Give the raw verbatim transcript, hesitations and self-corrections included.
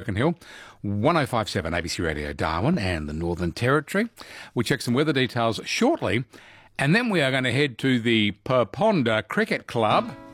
Broken Hill, one oh five point seven A B C Radio Darwin and the Northern Territory. We check some weather details shortly, and then we are going to head to the Perponda Cricket Club